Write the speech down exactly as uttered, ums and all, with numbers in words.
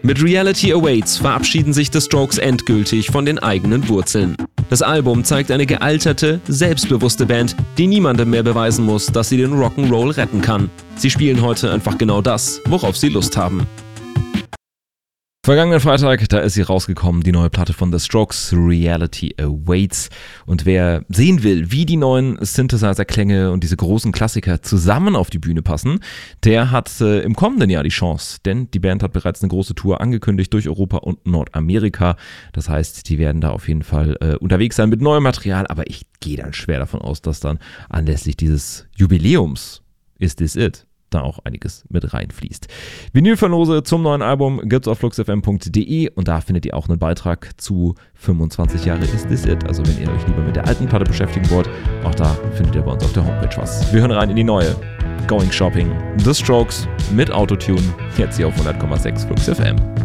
Mit Reality Awaits verabschieden sich The Strokes endgültig von den eigenen Wurzeln. Das Album zeigt eine gealterte, selbstbewusste Band, die niemandem mehr beweisen muss, dass sie den Rock'n'Roll retten kann. Sie spielen heute einfach genau das, worauf sie Lust haben. Vergangenen Freitag, da ist sie rausgekommen, die neue Platte von The Strokes, Reality Awaits. Und wer sehen will, wie die neuen Synthesizer-Klänge und diese großen Klassiker zusammen auf die Bühne passen, der hat äh, im kommenden Jahr die Chance. Denn die Band hat bereits eine große Tour angekündigt durch Europa und Nordamerika. Das heißt, die werden da auf jeden Fall äh, unterwegs sein mit neuem Material. Aber ich gehe dann schwer davon aus, dass dann anlässlich dieses Jubiläums Is This It? Da auch einiges mit reinfließt. Vinylverlose zum neuen Album gibt's auf fluxfm punkt de und da findet ihr auch einen Beitrag zu fünfundzwanzig Jahre Is This It. Also wenn ihr euch lieber mit der alten Platte beschäftigen wollt, auch da findet ihr bei uns auf der Homepage was. Wir hören rein in die neue Going Shopping, The Strokes mit Autotune, jetzt hier auf hundert Komma sechs Flux F M.